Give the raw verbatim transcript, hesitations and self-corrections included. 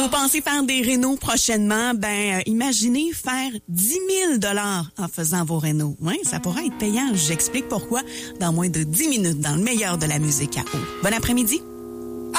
Vous pensez faire des rénaux prochainement? Ben, euh, imaginez faire dix mille dollars en faisant vos rénaux. Oui, ça pourrait être payant. J'explique pourquoi dans moins de dix minutes dans le meilleur de la musique à eau. Bon après-midi.